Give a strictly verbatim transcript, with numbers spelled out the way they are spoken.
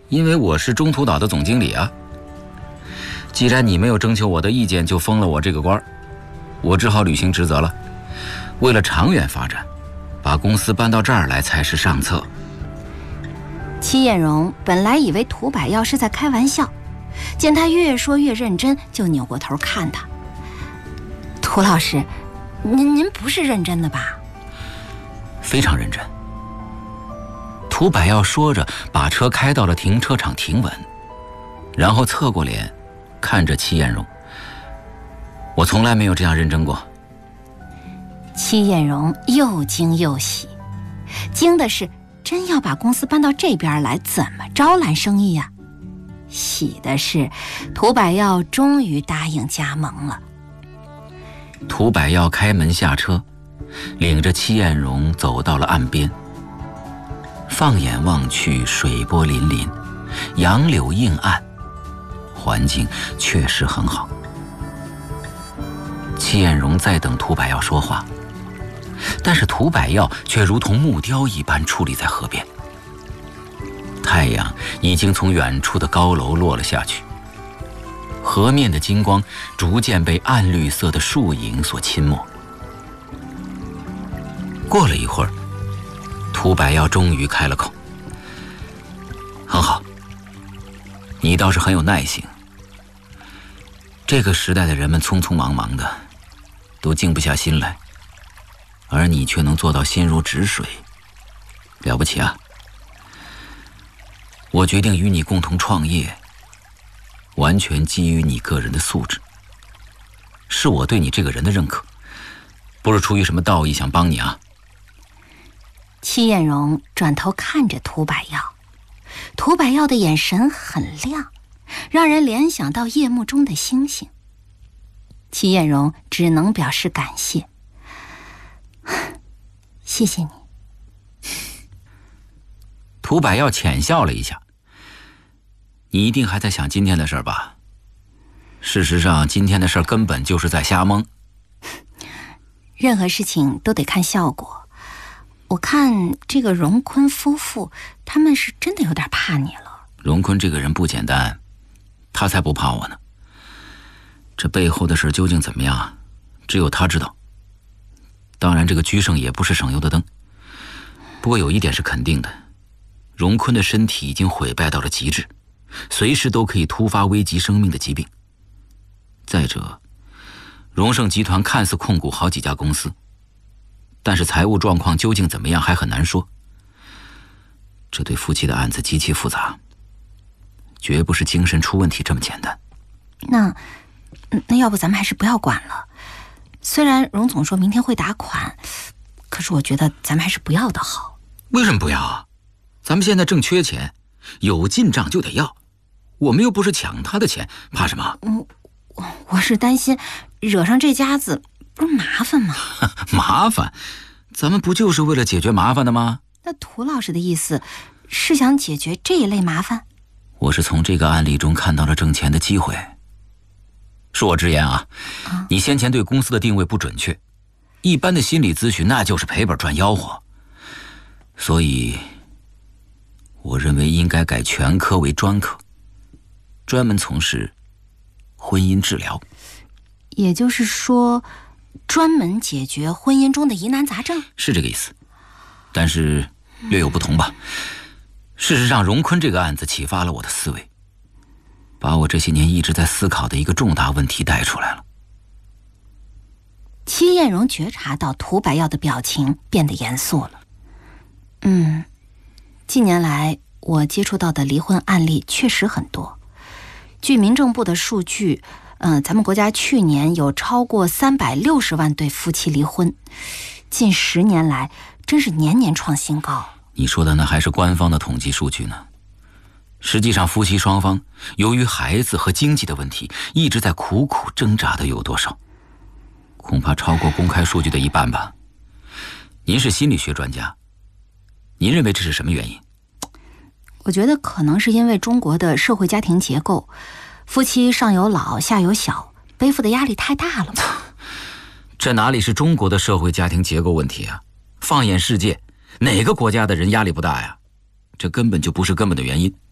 因为我是中途岛的总经理啊。既然你没有征求我的意见就封了我这个官，我只好履行职责了。为了长远发展，把公司搬到这儿来才是上策。 戚艳荣本来以为涂百耀是在开玩笑，见他越说越认真，就扭过头看他。涂老师，您您不是认真的吧？ 非常认真。涂百耀说着，把车开到了停车场停稳，然后侧过脸看着戚艳荣。我从来没有这样认真过。 戚艳荣又惊又喜，惊的是真要把公司搬到这边来，怎么招揽生意呀？喜的是涂百耀终于答应加盟了。 涂百耀开门下车，领着戚艳荣走到了岸边。放眼望去，水波粼粼，杨柳映岸，环境确实很好。戚艳荣在等涂百耀说话，但是涂百耀却如同木雕一般矗立在河边。太阳已经从远处的高楼落了下去，河面的金光逐渐被暗绿色的树影所侵没。过了一会儿，涂百耀终于开了口：“很好，你倒是很有耐性。这个时代的人们匆匆忙忙的，都静不下心来，而你却能做到心如止水，了不起啊！我决定与你共同创业，完全基于你个人的素质，是我对你这个人的认可，不是出于什么道义想帮你啊。” 戚艳荣转头看着涂百耀，涂百耀的眼神很亮，让人联想到夜幕中的星星。戚艳荣只能表示感谢：“谢谢你。” 涂百耀浅笑了一下：“你一定还在想今天的事吧？事实上，今天的事根本就是在瞎蒙。 任何事情都得看效果。我看这个荣坤夫妇，他们是真的有点怕你了。” 荣坤这个人不简单，他才不怕我呢。这背后的事究竟怎么样，只有他知道。当然，这个居胜也不是省油的灯。不过有一点是肯定的，荣坤的身体已经毁败到了极致，随时都可以突发危及生命的疾病。再者，荣盛集团看似控股好几家公司，但是财务状况究竟怎么样还很难说。这对夫妻的案子极其复杂，绝不是精神出问题这么简单。 那那要不咱们还是不要管了。虽然荣总说明天会打款，可是我觉得咱们还是不要的好。 为什么不要啊？咱们现在正缺钱，有进账就得要。我们又不是抢他的钱，怕什么？ 嗯，我我是担心惹上这家子不是麻烦吗？ 麻烦？咱们不就是为了解决麻烦的吗？ 那涂老师的意思是想解决这一类麻烦？ 我是从这个案例中看到了挣钱的机会。恕我直言啊，啊你先前对公司的定位不准确，一般的心理咨询那就是赔本赚吆喝，所以我认为应该改全科为专科，专门从事婚姻治疗。 也就是说，专门解决婚姻中的疑难杂症？ 是这个意思，但是略有不同吧。事实上，荣坤这个案子启发了我的思维，把我这些年一直在思考的一个重大问题带出来了。 戚艳荣觉察到涂百耀的表情变得严肃了。嗯，近年来我接触到的离婚案例确实很多。据民政部的数据，呃，咱们国家去年有超过三百六十万对夫妻离婚，近十年来真是年年创新高。 你说的那还是官方的统计数据呢。实际上，夫妻双方由于孩子和经济的问题，一直在苦苦挣扎的有多少？恐怕超过公开数据的一半吧。您是心理学专家，您认为这是什么原因？ 我觉得可能是因为中国的社会家庭结构，夫妻上有老下有小，背负的压力太大了嘛。 这哪里是中国的社会家庭结构问题啊？放眼世界，哪个国家的人压力不大呀？这根本就不是根本的原因。